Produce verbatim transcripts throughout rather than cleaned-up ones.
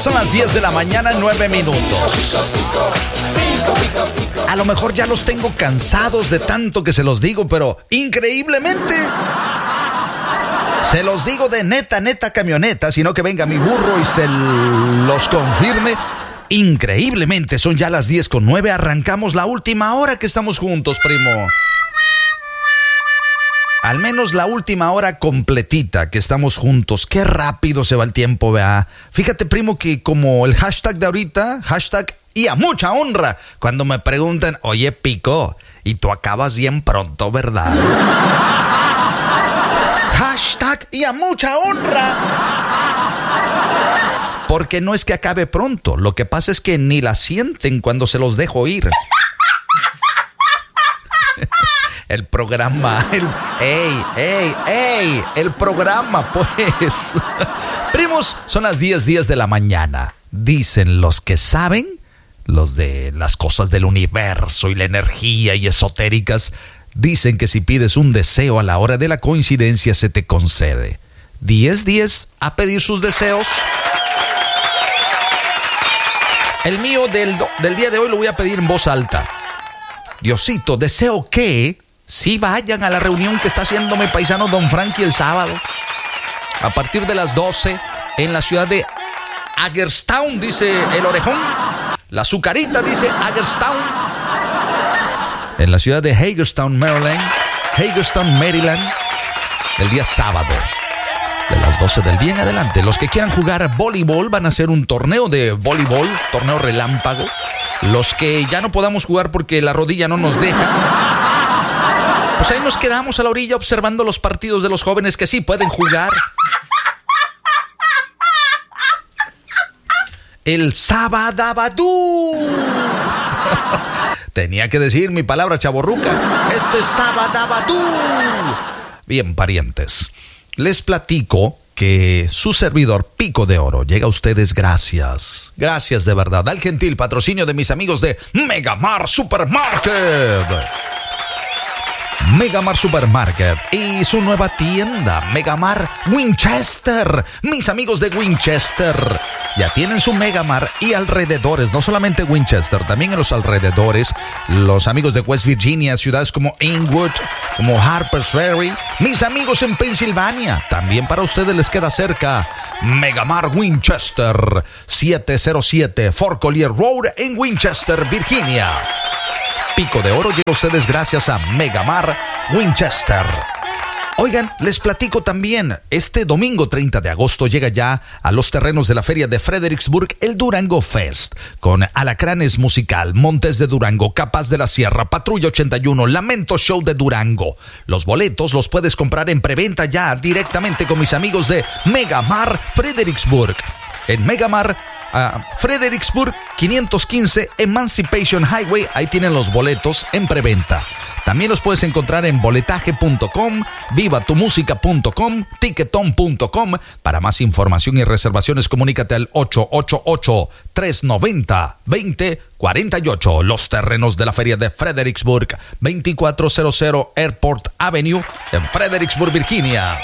Son las diez de la mañana, nueve minutos. A lo mejor ya los tengo cansados de tanto que se los digo, pero increíblemente se los digo de neta, neta camioneta, sino que venga mi burro y se los confirme. Increíblemente son ya las diez con nueve. Arrancamos la última hora que estamos juntos, primo. Al menos la última hora completita que estamos juntos. Qué rápido se va el tiempo, vea. Fíjate, primo, que como el hashtag de ahorita, hashtag y a mucha honra, cuando me preguntan, oye, Pico, y tú acabas bien pronto, ¿verdad? Hashtag y a mucha honra. Porque no es que acabe pronto, lo que pasa es que ni la sienten cuando se los dejo ir. El programa, el, ey, ey, ey, el programa, pues. Primos, son las diez, diez de la mañana. Dicen los que saben, los de las cosas del universo y la energía y esotéricas, dicen que si pides un deseo a la hora de la coincidencia se te concede. diez, diez a pedir sus deseos. El mío del, del día de hoy lo voy a pedir en voz alta. Diosito, deseo que si vayan a la reunión que está haciendo mi paisano Don Frankie el sábado, a partir de las doce, en la ciudad de Hagerstown, dice el orejón. La azucarita dice Hagerstown. En la ciudad de Hagerstown, Maryland. Hagerstown, Maryland. El día sábado, de las doce del día en adelante. Los que quieran jugar voleibol van a hacer un torneo de voleibol, torneo relámpago. Los que ya no podamos jugar porque la rodilla no nos deja, pues ahí nos quedamos a la orilla observando los partidos de los jóvenes que sí pueden jugar. El Sabadabadú. Tenía que decir mi palabra chavorruca. Este Sabadabadú. Bien, parientes, les platico que su servidor Pico de Oro llega a ustedes gracias, gracias de verdad al gentil patrocinio de mis amigos de Megamar Supermarket. Megamar Supermarket y su nueva tienda, Megamar Winchester. Mis amigos de Winchester ya tienen su Megamar y alrededores, no solamente Winchester, también en los alrededores, los amigos de West Virginia, ciudades como Inwood, como Harpers Ferry, mis amigos en Pensilvania, también para ustedes les queda cerca, Megamar Winchester, siete cero siete Fort Collier Road en Winchester, Virginia. Pico de Oro llega a ustedes gracias a Megamar Winchester. Oigan, les platico también, este domingo treinta de agosto llega ya a los terrenos de la feria de Fredericksburg el Durango Fest, con Alacranes Musical, Montes de Durango, Capaz de la Sierra, Patrulla ochenta y uno, Lamento Show de Durango. Los boletos los puedes comprar en preventa ya directamente con mis amigos de Megamar Fredericksburg. En Megamar Uh, Fredericksburg quinientos quince Emancipation Highway, ahí tienen los boletos en preventa. También los puedes encontrar en boletaje punto com, viva tu música punto com, ticketon punto com. Para más información y reservaciones comunícate al ocho ocho ocho, tres nueve cero, dos cero cuatro ocho. Los terrenos de la feria de Fredericksburg, veinticuatro cero cero Airport Avenue en Fredericksburg, Virginia.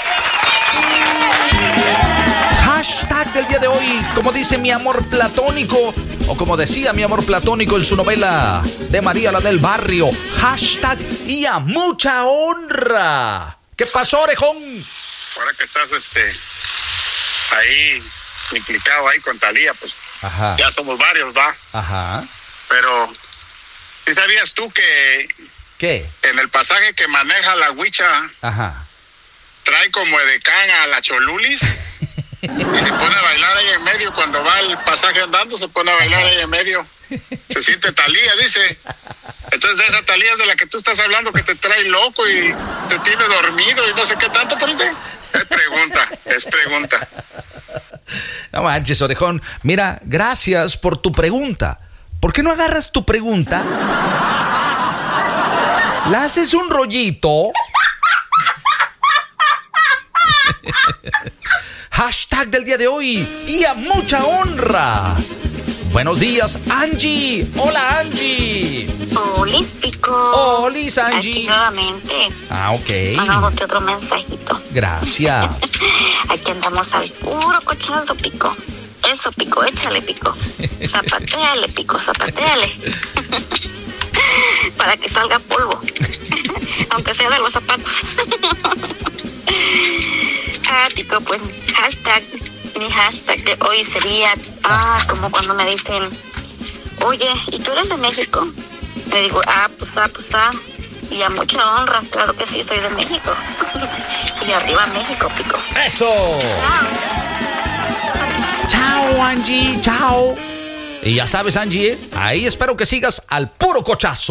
Hashtag del día de hoy, como dice mi amor platónico, o como decía mi amor platónico en su novela de María la del Barrio, hashtag y a mucha honra. ¿Qué pasó, orejón? Ahora que estás este ahí implicado ahí con Talía, pues ajá, ya somos varios, ¿va? Ajá. Pero ¿sí sabías tú que ¿qué? En el pasaje que maneja la Huicha, ajá, trae como edecán a la Cholulis? Y se pone a bailar ahí en medio cuando va el pasaje andando, se pone a bailar ahí en medio. Se siente Talía, dice. Entonces de esa Talía es de la que tú estás hablando, que te trae loco y te tiene dormido y no sé qué tanto, pero es pregunta, es pregunta. No manches, orejón. Mira, gracias por tu pregunta. ¿Por qué no agarras tu pregunta? La haces un rollito. Hashtag del día de hoy y a mucha honra. Buenos días, Angie. Hola, Angie. Hola, Pico. Hola, Angie. Aquí nuevamente. Ah, ok. Mandándote otro mensajito. Gracias. Aquí andamos al puro cochinazo, Pico. Eso, Pico, échale, Pico. Zapateale, Pico, zapateale. Para que salga polvo. Aunque sea de los zapatos. Ah, Pico, pues hashtag, mi hashtag de hoy sería, ah, como cuando me dicen, oye, ¿y tú eres de México? Le digo, ah, pues ah, pues ah. Y a mucha honra, claro que sí, soy de México. Y arriba México, Pico. ¡Eso! Chao. Chao, Angie, chao. Y ya sabes, Angie, ¿eh? Ahí espero que sigas al puro cochazo.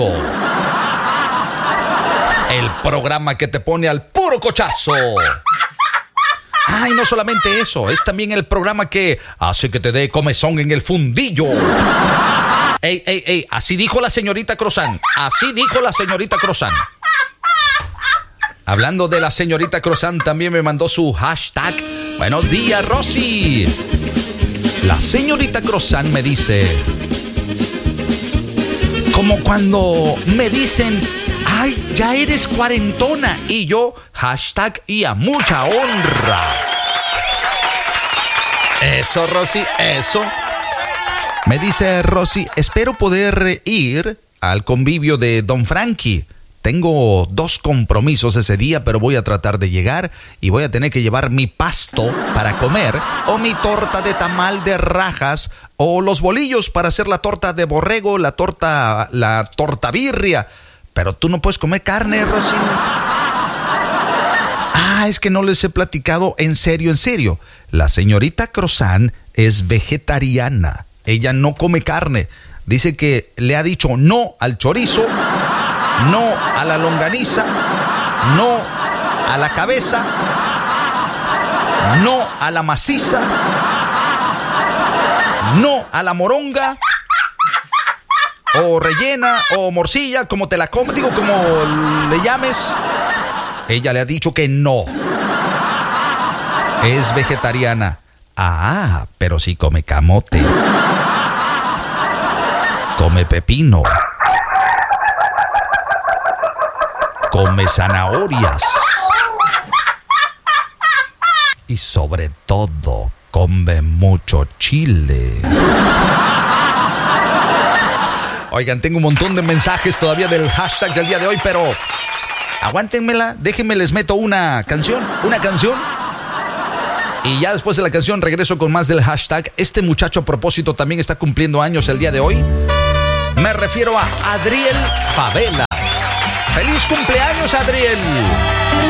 El programa que te pone al puro cochazo. Ay, no solamente eso, es también el programa que hace que te dé comezón en el fundillo. Ey, ey, ey, así dijo la señorita Crozán. Así dijo la señorita Crozán. Hablando de la señorita Crozán, también me mandó su hashtag. Buenos días, Rosy. La señorita Crozán me dice, como cuando me dicen, ay, ya eres cuarentona. Y yo, hashtag y a mucha honra. Eso, Rosy, eso. Me dice Rosy, espero poder ir al convivio de Don Frankie. Tengo dos compromisos ese día, pero voy a tratar de llegar y voy a tener que llevar mi pasto para comer o mi torta de tamal de rajas o los bolillos para hacer la torta de borrego, la torta, la torta birria. Pero tú no puedes comer carne, Rosy. Ah, es que no les he platicado en serio, en serio. La señorita Crozán es vegetariana. Ella no come carne. Dice que le ha dicho no al chorizo, no a la longaniza, no a la cabeza, no a la maciza, no a la moronga, o rellena, o morcilla, como te la comes, digo, como le llames. Ella le ha dicho que no. Es vegetariana. Ah, pero sí come camote. Come pepino. Come zanahorias. Y sobre todo, come mucho chile. Oigan, tengo un montón de mensajes todavía del hashtag del día de hoy, pero aguántenmela, déjenme, les meto una canción, una canción. Y ya después de la canción regreso con más del hashtag. Este muchacho a propósito también está cumpliendo años el día de hoy. Me refiero a Adriel Favela. ¡Feliz cumpleaños, Adriel!